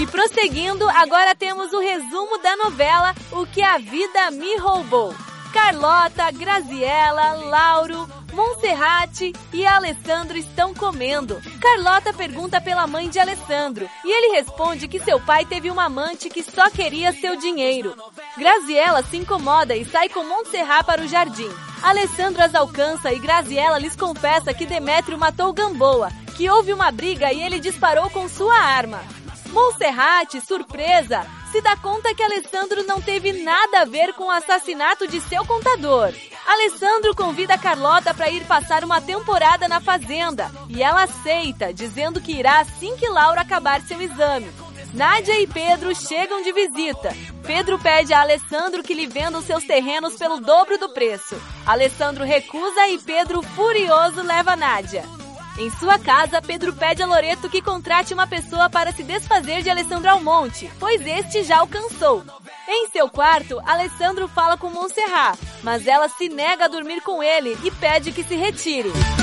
E prosseguindo, agora temos o resumo da novela O que a Vida Me Roubou. Carlota, Graziella, Lauro, Monserrate e Alessandro estão comendo. Carlota pergunta pela mãe de Alessandro e ele responde que seu pai teve uma amante que só queria seu dinheiro. Graziella se incomoda e sai com Monserrate para o jardim. Alessandro as alcança e Graziella lhes confessa que Demétrio matou Gamboa, que houve uma briga e ele disparou com sua arma. Monserrate, surpresa, se dá conta que Alessandro não teve nada a ver com o assassinato de seu contador. Alessandro convida Carlota para ir passar uma temporada na fazenda e ela aceita, dizendo que irá assim que Lauro acabar seu exame. Nádia e Pedro chegam de visita. Pedro pede a Alessandro que lhe venda os seus terrenos pelo dobro do preço. Alessandro recusa e Pedro, furioso, leva Nádia. Em sua casa, Pedro pede a Loreto que contrate uma pessoa para se desfazer de Alessandro Almonte, pois este já o cansou. Em seu quarto, Alessandro fala com Monserrate, mas ela se nega a dormir com ele e pede que se retire.